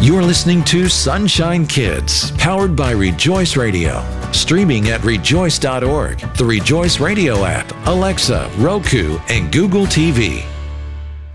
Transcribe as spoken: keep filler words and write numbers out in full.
You're listening to Sunshine Kids, powered by Rejoice Radio. Streaming at rejoice dot org, the Rejoice Radio app, Alexa, Roku, and Google T V.